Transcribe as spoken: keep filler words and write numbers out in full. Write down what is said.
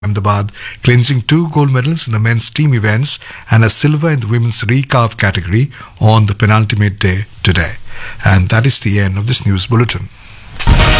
Ahmedabad, clinching two gold medals in the men's team events and a silver in the women's recurve category on the penultimate day today. And that is the end of this news bulletin.